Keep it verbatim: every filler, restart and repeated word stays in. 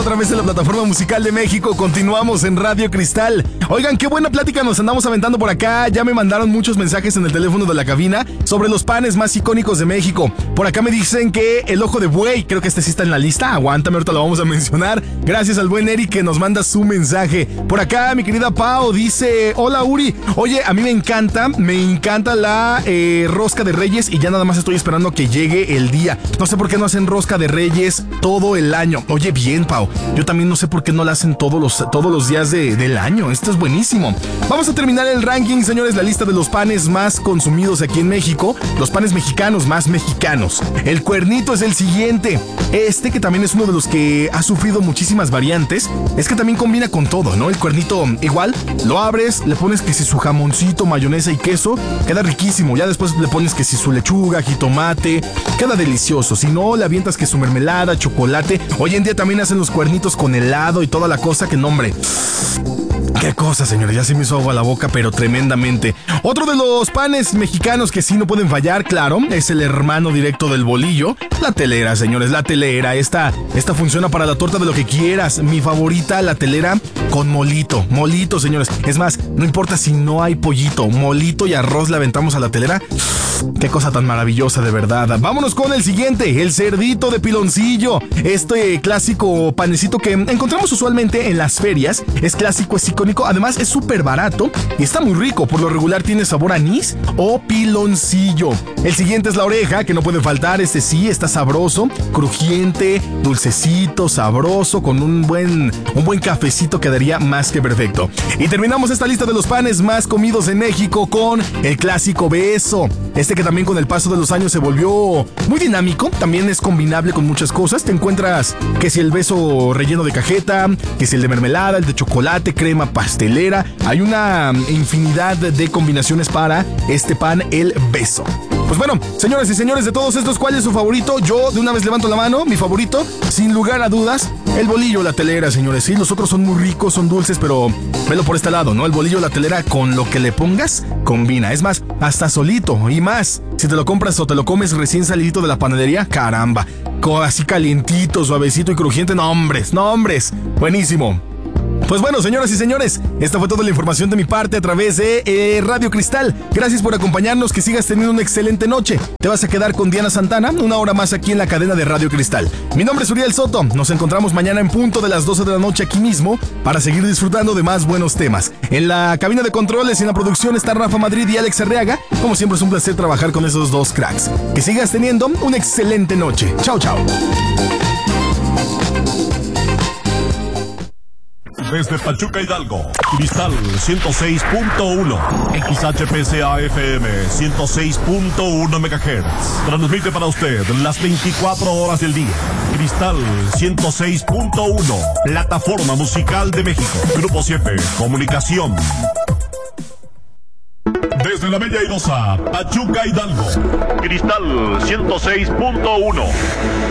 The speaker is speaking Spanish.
través de la plataforma musical de México. Continuamos en Radio Cristal. Oigan, qué buena plática nos andamos aventando por acá. Ya me mandaron muchos mensajes en el teléfono de la cabina sobre los panes más icónicos de México. Por acá me dicen que el ojo de buey, creo que este sí está en la lista. Aguántame, ahorita lo vamos a mencionar. Gracias al buen Eric que nos manda su mensaje. Por acá mi querida Pau dice: hola Uri, oye, a mí me encanta, me encanta la eh, rosca de Reyes y ya nada más estoy esperando que llegue el día. No sé por qué no hacen rosca de Reyes todo el año. Oye, bien, Pau, yo también no sé por qué no la hacen todos los, todos los días de, del año. Esto es buenísimo. Vamos a terminar el ranking, señores, la lista de los panes más consumidos aquí en México, los panes mexicanos más mexicanos. El cuernito es el siguiente. Este, que también es uno de los que ha sufrido muchísimas variantes, es que también combina con todo, ¿no? El cuernito, igual, lo abres, le pones que si su jamoncito, mayonesa y queso, queda riquísimo. Ya después le pones que si su lechuga, jitomate, queda delicioso. Si no, le avientas que su mermelada, chocolate. Hoy en día también hacen los cuernitos con helado y toda la cosa, que nombre. Qué cosa, señores, ya se me hizo agua la boca, pero tremendamente. Otro de los panes mexicanos que sí no pueden fallar, claro, es el hermano directo del bolillo, la telera, señores, la telera. Esta, esta funciona para la torta de lo que quieras. Mi favorita, la telera con molito, molito, señores. Es más, no importa si no hay pollito, molito y arroz le aventamos a la telera. Qué cosa tan maravillosa, de verdad. Vámonos con el siguiente, el cerdito de piloncillo. Este clásico panecito que encontramos usualmente en las ferias. Es clásico, es icónico, además es súper barato y está muy rico. Por lo regular tiene sabor anís o piloncillo. El siguiente es la oreja, que no puede faltar. Este sí, está sabroso, crujiente, dulcecito, sabroso, con un buen, un buen cafecito quedaría más que perfecto. Y terminamos esta lista de los panes más comidos en México con el clásico beso. Este que también con el paso de los años se volvió muy dinámico, también es combinable con muchas cosas. Te encuentras que si el beso relleno de cajeta, que si el de mermelada, el de chocolate, crema pastelera. Hay una infinidad de combinaciones para este pan, el beso. Pues bueno, señoras y señores, de todos estos, ¿cuál es su favorito? Yo de una vez levanto la mano. Mi favorito, sin lugar a dudas, el bolillo, la telera, señores. Sí, los otros son muy ricos, son dulces, pero velo por este lado, ¿no? El bolillo, la telera, con lo que le pongas, combina. Es más, hasta solito y más. Si te lo compras o te lo comes recién salidito de la panadería, caramba. Así calientito, suavecito y crujiente. No, hombres, no, hombres. Buenísimo. Pues bueno, señoras y señores, esta fue toda la información de mi parte a través de eh, Radio Cristal. Gracias por acompañarnos, que sigas teniendo una excelente noche. Te vas a quedar con Diana Santana una hora más aquí en la cadena de Radio Cristal. Mi nombre es Uriel Soto, nos encontramos mañana en punto de las doce de la noche aquí mismo para seguir disfrutando de más buenos temas. En la cabina de controles y en la producción está Rafa Madrid y Alex Arriaga. Como siempre es un placer trabajar con esos dos cracks. Que sigas teniendo una excelente noche. Chao, chao. Desde Pachuca, Hidalgo, Cristal ciento seis punto uno, X H P C A F M ciento seis punto uno megahertz. Transmite para usted las veinticuatro horas del día. Cristal ciento seis punto uno, plataforma musical de México. Grupo siete, comunicación. Desde la Bella Airosa, Pachuca, Hidalgo, Cristal ciento seis punto uno.